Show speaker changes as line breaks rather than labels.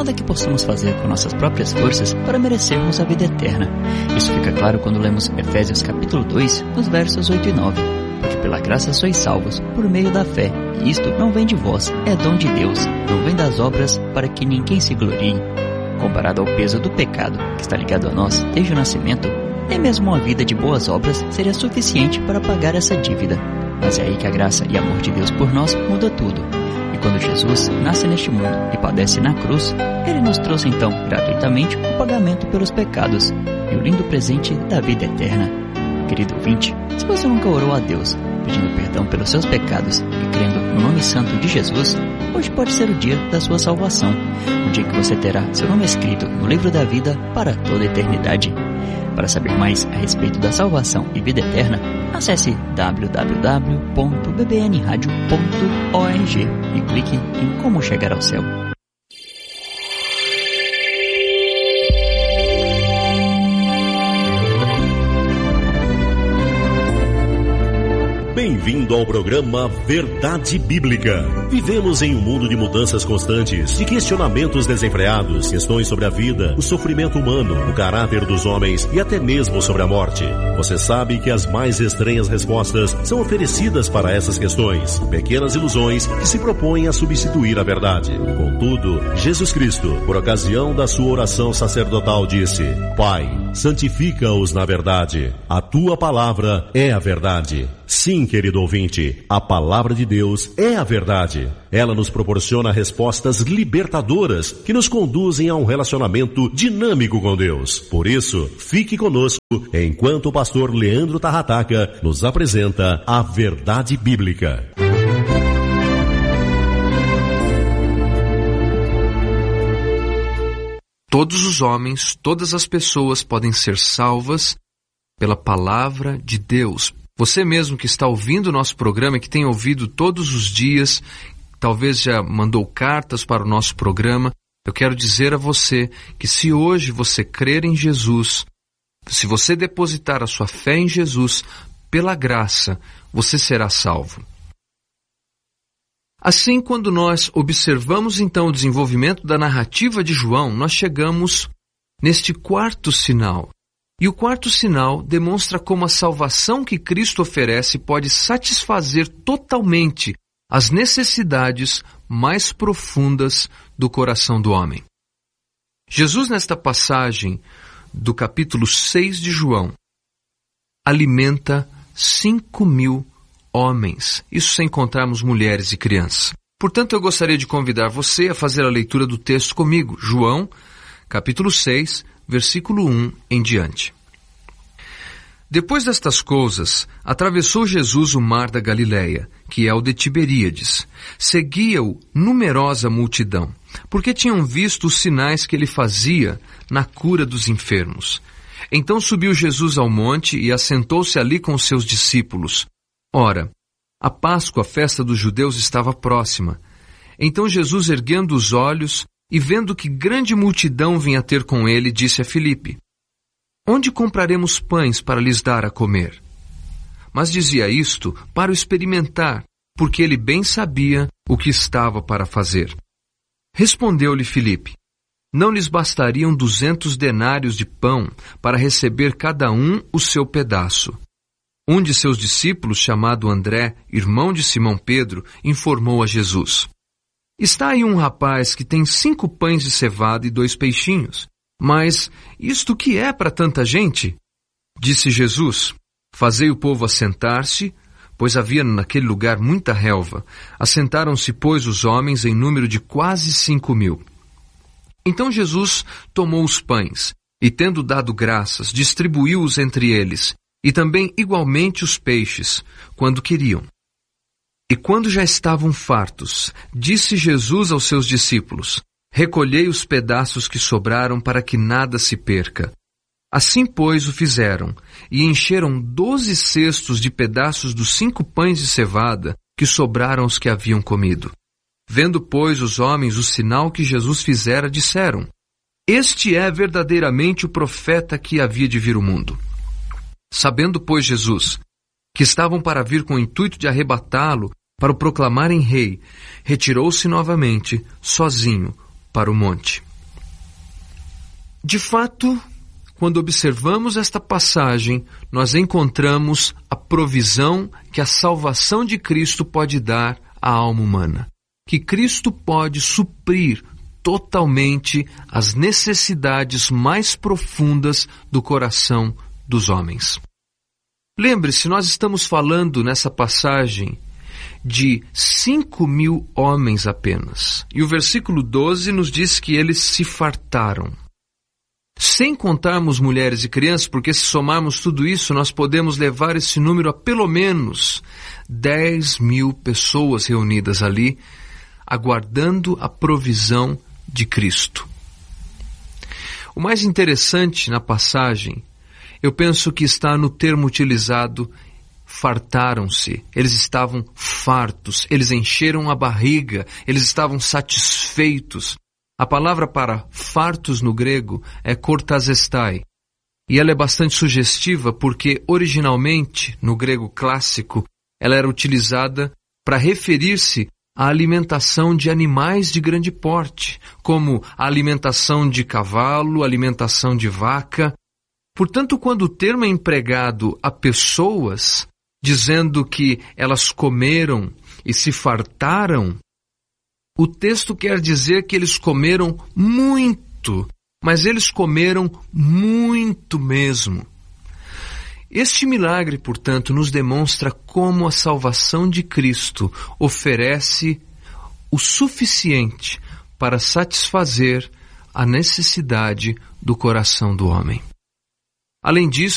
nada que possamos fazer com nossas próprias forças para merecermos a vida eterna. Isso fica claro quando lemos Efésios capítulo 2, nos versos 8 e 9. Porque pela graça sois salvos, por meio da fé, e isto não vem de vós, é dom de Deus, não vem das obras, para que ninguém se glorie. Comparado ao peso do pecado que está ligado a nós desde o nascimento, nem mesmo uma vida de boas obras seria suficiente para pagar essa dívida. Mas é aí que a graça e amor de Deus por nós muda tudo. E quando Jesus nasce neste mundo e padece na cruz, Ele nos trouxe então gratuitamente o pagamento pelos pecados e o lindo presente da vida eterna. Querido ouvinte, se você nunca orou a Deus pedindo perdão pelos seus pecados e crendo no nome santo de Jesus, hoje pode ser o dia da sua salvação, o dia que você terá seu nome escrito no livro da vida para toda a eternidade. Para saber mais a respeito da salvação e vida eterna, acesse www.bbnradio.org e clique em Como Chegar ao Céu.
Bem-vindo ao programa Verdade Bíblica. Vivemos em um mundo de mudanças constantes, de questionamentos desenfreados, questões sobre a vida, o sofrimento humano, o caráter dos homens e até mesmo sobre a morte. Você sabe que as mais estranhas respostas são oferecidas para essas questões, pequenas ilusões que se propõem a substituir a verdade. Contudo, Jesus Cristo, por ocasião da sua oração sacerdotal, disse: Pai, santifica-os na verdade. A tua palavra é a verdade. Sim, querido ouvinte, a palavra de Deus é a verdade. Ela nos proporciona respostas libertadoras que nos conduzem a um relacionamento dinâmico com Deus. Por isso, fique conosco enquanto o pastor Leandro Tarrataca nos apresenta a Verdade Bíblica.
Todos os homens, todas as pessoas podem ser salvas pela palavra de Deus. Você mesmo que está ouvindo o nosso programa, que tem ouvido todos os dias, talvez já mandou cartas para o nosso programa, eu quero dizer a você que se hoje você crer em Jesus, se você depositar a sua fé em Jesus, pela graça, você será salvo. Assim, quando nós observamos então o desenvolvimento da narrativa de João, nós chegamos neste quarto sinal. E o quarto sinal demonstra como a salvação que Cristo oferece pode satisfazer totalmente as necessidades mais profundas do coração do homem. Jesus, nesta passagem do capítulo 6 de João, alimenta 5.000 homens, isso sem contarmos mulheres e crianças. Portanto, eu gostaria de convidar você a fazer a leitura do texto comigo, João, capítulo 6, versículo 1 em diante. Depois destas coisas, atravessou Jesus o mar da Galileia, que é o de Tiberíades. Seguia-o numerosa multidão, porque tinham visto os sinais que ele fazia na cura dos enfermos. Então subiu Jesus ao monte e assentou-se ali com os seus discípulos. Ora, a Páscoa, a festa dos judeus, estava próxima. Então Jesus, erguendo os olhos e vendo que grande multidão vinha ter com ele, disse a Filipe: Onde compraremos pães para lhes dar a comer? Mas dizia isto para o experimentar, porque ele bem sabia o que estava para fazer. Respondeu-lhe Filipe: Não lhes bastariam 200 denários de pão para receber cada um o seu pedaço. Um de seus discípulos, chamado André, irmão de Simão Pedro, informou a Jesus: Está aí um rapaz que tem 5 pães de cevada e 2 peixinhos. Mas isto que é para tanta gente? Disse Jesus: Fazei o povo assentar-se, pois havia naquele lugar muita relva. Assentaram-se, pois, os homens em número de quase 5.000. Então Jesus tomou os pães, e tendo dado graças, distribuiu-os entre eles, e também igualmente os peixes, quando queriam. E quando já estavam fartos, disse Jesus aos seus discípulos: Recolhei os pedaços que sobraram para que nada se perca. Assim, pois, o fizeram, e encheram 12 cestos de pedaços dos 5 pães de cevada que sobraram aos que haviam comido. Vendo, pois, os homens o sinal que Jesus fizera, disseram: Este é verdadeiramente o profeta que havia de vir ao mundo. Sabendo, pois, Jesus que estavam para vir com o intuito de arrebatá-lo para o proclamarem rei, retirou-se novamente, sozinho, para o monte. De fato, quando observamos esta passagem, nós encontramos a provisão que a salvação de Cristo pode dar à alma humana. Que Cristo pode suprir totalmente as necessidades mais profundas do coração dos homens. Lembre-se, nós estamos falando nessa passagem de 5.000 homens apenas. E o versículo 12 nos diz que eles se fartaram. Sem contarmos mulheres e crianças, porque se somarmos tudo isso, nós podemos levar esse número a pelo menos 10.000 pessoas reunidas ali, aguardando a provisão de Cristo. O mais interessante na passagem, eu penso que está no termo utilizado, fartaram-se. Eles estavam fartos, eles encheram a barriga, eles estavam satisfeitos. A palavra para fartos no grego é kortazestai. E ela é bastante sugestiva porque, originalmente, no grego clássico, ela era utilizada para referir-se à alimentação de animais de grande porte, como a alimentação de cavalo, a alimentação de vaca. Portanto, quando o termo é empregado a pessoas, dizendo que elas comeram e se fartaram, o texto quer dizer que eles comeram muito, mas eles comeram muito mesmo. Este milagre, portanto, nos demonstra como a salvação de Cristo oferece o suficiente para satisfazer a necessidade do coração do homem. Além disso,